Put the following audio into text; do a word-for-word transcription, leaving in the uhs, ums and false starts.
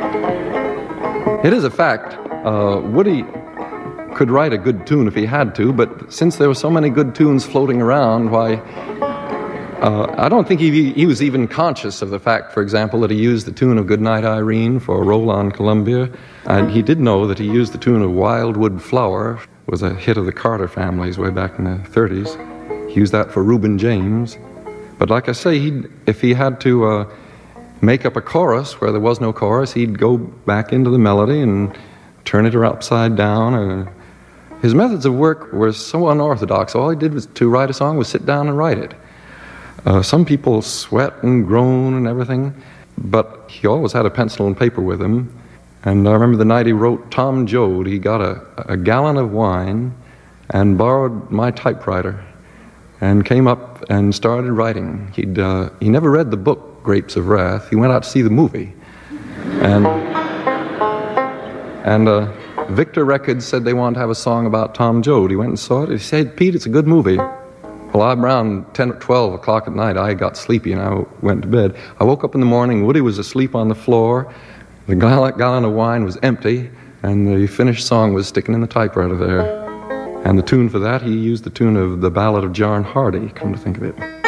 It is a fact. Uh, Woody could write a good tune if he had to, but since there were so many good tunes floating around, why, uh, I don't think he, he was even conscious of the fact, for example, that he used the tune of Goodnight Irene for Roll on Columbia, and he did know that he used the tune of Wildwood Flower, was a hit of the Carter families way back in the thirties. He used that for Reuben James. But like I say, he'd, if he had to uh, make up a chorus where there was no chorus, he'd go back into the melody and turn it upside down. And his methods of work were so unorthodox. All he did was to write a song was sit down and write it. Uh, some people sweat and groan and everything, but he always had a pencil and paper with him. And I remember the night he wrote Tom Joad, he got a, a gallon of wine and borrowed my typewriter and came up and started writing. He'd, uh, he never read the book, Grapes of Wrath. He went out to see the movie. And, and uh, Victor Records said they wanted to have a song about Tom Joad. He went and saw it. He said, Pete, it's a good movie. Well, around ten or twelve o'clock at night, I got sleepy and I went to bed. I woke up in the morning, Woody was asleep on the floor. The gallon of wine was empty, and the finished song was sticking in the typewriter there. And the tune for that, he used the tune of the Ballad of John Hardy, come to think of it.